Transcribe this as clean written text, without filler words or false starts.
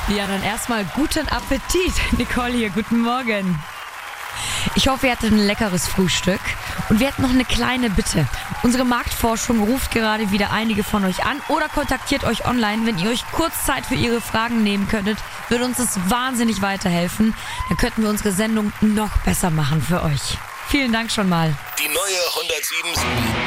Ja, dann erstmal guten Appetit. Nicole hier, guten Morgen. Ich hoffe, ihr hattet ein leckeres Frühstück. Und wir hätten noch eine kleine Bitte. Unsere Marktforschung ruft gerade wieder einige von euch an oder kontaktiert euch online. Wenn ihr euch kurz Zeit für ihre Fragen nehmen könntet, würde uns das wahnsinnig weiterhelfen. Dann könnten wir unsere Sendung noch besser machen für euch. Vielen Dank schon mal. Die neue 107.7